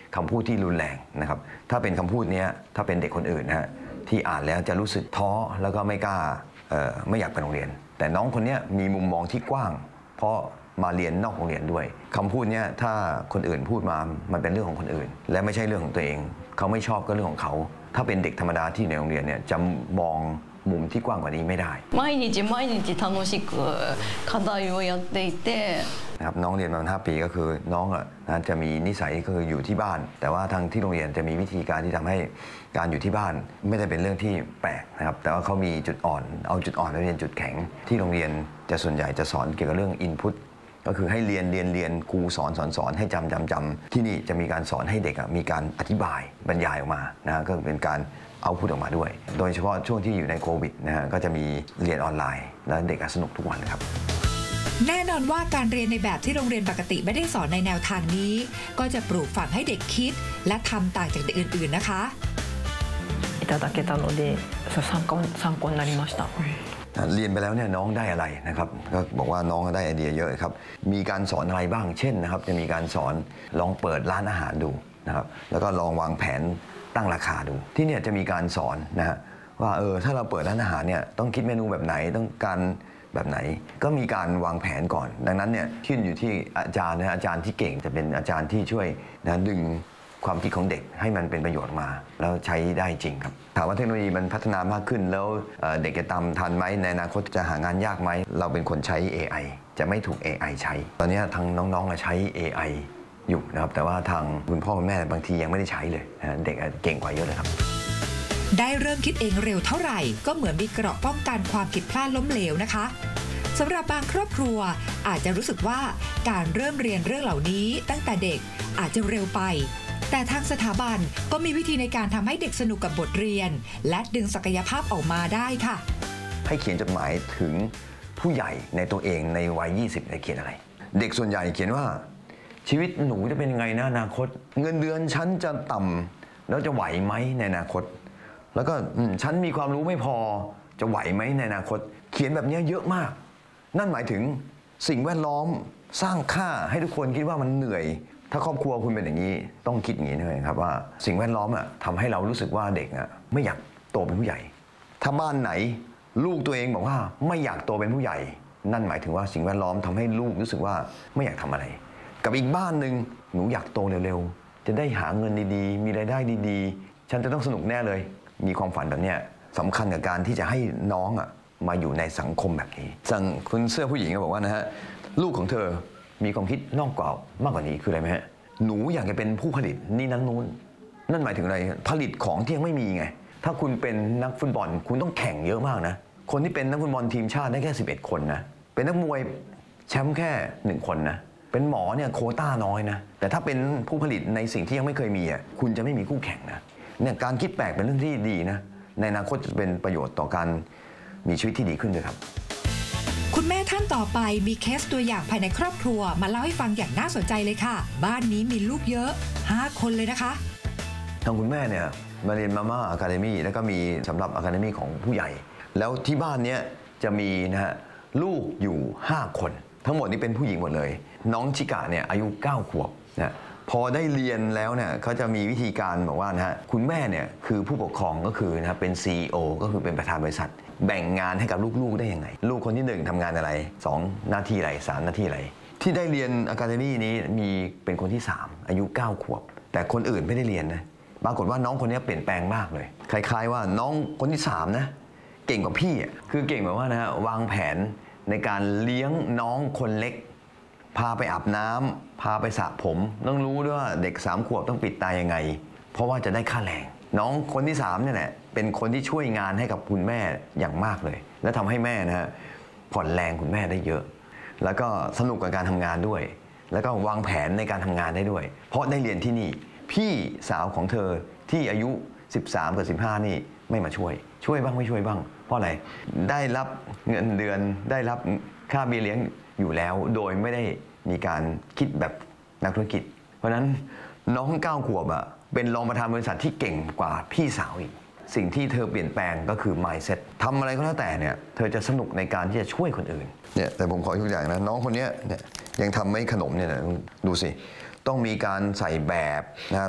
คำพูดที่รุนแรงนะครับถ้าเป็นคำพูดนี้ถ้าเป็นเด็กคนอื่นนะฮะที่อ่านแล้วจะรู้สึกท้อแล้วก็ไม่กล้าไม่อยากไปโรงเรียนแต่น้องคนนี้มีมุมมองที่กว้างเพราะมาเรียนนอกโรงเรียนด้วยคำพูดนี้ถ้าคนอื่นพูดมามันเป็นเรื่องของคนอื่นและไม่ใช่เรื่องของตัวเองเขาไม่ชอบก็เรื่องของเขาถ้าเป็นเด็กธรรมดาที่ในโรงเรียนเนี่ยจะมองมุมที่กว้างกว่านี้ไม่ได้毎日毎日楽しく課題をやっていてนะครับน้องเรียนมา5 ปีก็คือน้องจะมีนิสัยก็คืออยู่ที่บ้านแต่ว่าทางที่โรงเรียนจะมีวิธีการที่ทำให้การอยู่ที่บ้านไม่ได้เป็นเรื่องที่แปลกนะครับแต่ว่าเขามีจุดอ่อนเอาจุดอ่อนไปเป็นจุดแข็งที่โรงเรียนจะส่วนใหญ่จะสอนเกี่ยวกับเรื่อง input ก็คือให้เรียนครูสอนให้จำที่นี่จะมีการสอนให้เด็กมีการอธิบายบรรยายออกมานะก็เป็นการเอาพูดออกมาด้วยโดยเฉพาะช่วงที่อยู่ในโควิดนะฮะก็จะมีเรียนออนไลน์และเด็กสนุกทุกวันเลยครับแน่นอนว่าการเรียนในแบบที่โรงเรียนปกติไม่ได้สอนในแนวทางนี้ก็จะปลูกฝังให้เด็กคิดและทำต่างจากเด็กอื่นๆนะคะいただけたので参考になりましたเรียนไปแล้วเนี่ยน้องได้อะไรนะครับก็บอกว่าน้องได้ไอเดียเยอะครับมีการสอนอะไรบ้างเช่นนะครับจะมีการสอนลองเปิดร้านอาหารดูนะครับแล้วก็ลองวางแผนตั้งราคาดูที่เนี่ยจะมีการสอนนะฮะว่าถ้าเราเปิดร้านอาหารเนี่ยต้องคิดเมนูแบบไหนต้องการแบบไหนก็มีการวางแผนก่อนดังนั้นเนี่ยขึ้นอยู่ที่อาจารย์นะอาจารย์ที่เก่งจะเป็นอาจารย์ที่ช่วยดึงความคิดของเด็กให้มันเป็นประโยชน์มาแล้วใช้ได้จริงครับถามว่าเทคโนโลยีมันพัฒนามากขึ้นแล้วเด็กจะตามทันไหมในอนาคตจะหางานยากไหมเราเป็นคนใช้ AI จะไม่ถูก AI ใช้ตอนนี้ทางน้องๆใช้ AI อยู่นะครับแต่ว่าทางคุณพ่อคุณแม่บางทียังไม่ได้ใช้เลยเด็กเก่งกว่าเยอะเลยครับได้เริ่มคิดเองเร็วเท่าไหร่ก็เหมือนมีเกราะป้องกันความผิดพลาดล้มเหลวนะคะสำหรับบางครอบครัวอาจจะรู้สึกว่าการเริ่มเรียนเรื่องเหล่านี้ตั้งแต่เด็กอาจจะเร็วไปแต่ทางสถาบันก็มีวิธีในการทำให้เด็กสนุกกับบทเรียนและดึงศักยภาพออกมาได้ค่ะให้เขียนจดหมายถึงผู้ใหญ่ในตัวเองในวัย20เขียนอะไรเด็กส่วนใหญ่เขียนว่าชีวิตหนูจะเป็นยังไงในอนาคตเงินเดือนฉันจะต่ำแล้วจะไหวไหมในอนาคตแล้วก็ฉันมีความรู้ไม่พอจะไหวไหมในอนาคตเขียนแบบนี้เยอะมากนั่นหมายถึงสิ่งแวดล้อมสร้างค่าให้ทุกคนคิดว่ามันเหนื่อยถ้าครอบครัวคุณเป็นอย่างนี้ต้องคิดอย่างนี้ด้วยครับว่าสิ่งแวดล้อมทำให้เรารู้สึกว่าเด็กไม่อยากโตเป็นผู้ใหญ่ถ้าบ้านไหนลูกตัวเองบอกว่าไม่อยากโตเป็นผู้ใหญ่นั่นหมายถึงว่าสิ่งแวดล้อมทำให้ลูกรู้สึกว่าไม่อยากทำอะไรกับอีกบ้านหนึ่งหนูอยากโตเร็วๆจะได้หาเงินดีๆมีรายได้ดีๆฉันจะต้องสนุกแน่เลยมีความฝันแบบนี้สำคัญกับการที่จะให้น้องมาอยู่ในสังคมแบบนี้สั่งคุณเสื้อผู้หญิงก็บอกว่านะฮะลูกของเธอมีความคิดนอกกรอบมากกว่านี้คืออะไรไหมฮะหนูอยากจะเป็นผู้ผลิตนี่นั้นนู้นนั่นหมายถึงอะไรผลิตของที่ยังไม่มีไงถ้าคุณเป็นนักฟุตบอลคุณต้องแข่งเยอะมากนะคนที่เป็นนักฟุตบอลทีมชาติได้แค่11คนนะเป็นนักมวยแชมป์แค่1คนนะเป็นหมอเนี่ยโควต้าน้อยนะแต่ถ้าเป็นผู้ผลิตในสิ่งที่ยังไม่เคยมีคุณจะไม่มีคู่แข่งนะเนี่ยการคิดแปลกเป็นเรื่องที่ดีนะในอนาคตจะเป็นประโยชน์ต่อการมีชีวิตที่ดีขึ้นด้วยครับคุณแม่ท่านต่อไปมีเคสตัวอย่างภายในครอบครัวมาเล่าให้ฟังอย่างน่าสนใจเลยค่ะบ้านนี้มีลูกเยอะ5 คนเลยนะคะทางคุณแม่เนี่ยมาเรียนมาม่าอะคาเดมี่แล้วก็มีสำหรับอะคาเดมี่ของผู้ใหญ่แล้วที่บ้านเนี้ยจะมีนะฮะลูกอยู่5 คนทั้งหมดนี้เป็นผู้หญิงหมดเลยน้องชิกะเนี่ยอายุ9 ขวบนะพอได้เรียนแล้วเนี่ยเขาจะมีวิธีการบอกว่านะฮะคุณแม่เนี่ยคือผู้ปกครองก็คือนะเป็น CEO ก็คือเป็นประธานบริษัทแบ่งงานให้กับลูกๆได้ยังไงลูกคนที่1ทำงานอะไร2หน้าที่อะไร3หน้าที่อะไรที่ได้เรียนอะคาเดมี่นี้มีเป็นคนที่3อายุ9 ขวบแต่คนอื่นไม่ได้เรียนนะปรากฏว่าน้องคนนี้เปลี่ยนแปลงมากเลยคล้ายๆว่าน้องคนที่3นะเก่งกว่าพี่คือเก่งแบบว่านะฮะวางแผนในการเลี้ยงน้องคนเล็กพาไปอาบน้ำพาไปสระผมต้องรู้ด้วยว่าเด็ก3 ขวบต้องปิดตายังไงเพราะว่าจะได้ค่าแรงน้องคนที่3เนี่ยแหละเป็นคนที่ช่วยงานให้กับคุณแม่อย่างมากเลยและทำให้แม่นะฮะผ่อนแรงคุณแม่ได้เยอะแล้วก็สนุกกับการทำงานด้วยแล้วก็วางแผนในการทำงานได้ด้วยเพราะได้เรียนที่นี่พี่สาวของเธอที่อายุ13กับ15นี่ไม่มาช่วยบ้างไม่ช่วยบ้างเพราะอะไรได้รับเงินเดือนได้รับค่าเบี้ยเลี้ยงอยู่แล้วโดยไม่ได้มีการคิดแบบนักธุรกิจเพราะนั้นน้อง9 ขวบเป็นรองประธานบริษัทที่เก่งกว่าพี่สาวอีกสิ่งที่เธอเปลี่ยนแปลงก็คือ mindset ทำอะไรก็แล้วแต่เนี่ยเธอจะสนุกในการที่จะช่วยคนอื่นเนี่ยแต่ผมขอยกตัวอย่างนะน้องคนนี้เนี่ยยังทำไม่ขนมเนี่ยนะดูสิต้องมีการใส่แบบนะ